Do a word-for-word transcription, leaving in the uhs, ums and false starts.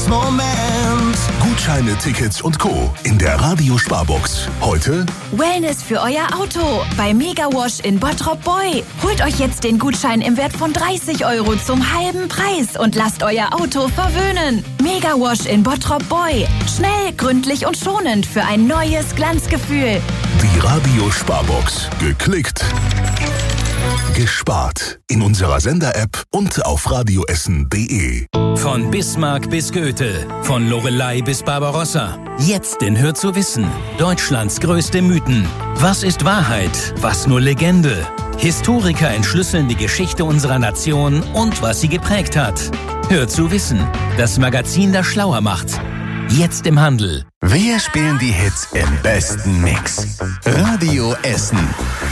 Moment. Gutscheine, Tickets und Co. in der Radio-Sparbox. Heute Wellness für euer Auto bei Megawash in Bottrop-Boy. Holt euch jetzt den Gutschein im Wert von dreißig Euro zum halben Preis und lasst euer Auto verwöhnen. Megawash in Bottrop-Boy. Schnell, gründlich und schonend für ein neues Glanzgefühl. die Radio-Sparbox. Geklickt, gespart. In unserer Sender-App und auf radioessen punkt de. Von Bismarck bis Goethe, von Loreley bis Barbarossa. Jetzt in Hör zu wissen. Deutschlands größte Mythen. Was ist Wahrheit? Was nur Legende? Historiker entschlüsseln die Geschichte unserer Nation und was sie geprägt hat. Hör zu wissen. Das Magazin, das schlauer macht. Jetzt im Handel. Wir spielen die Hits im besten Mix. Radio Essen.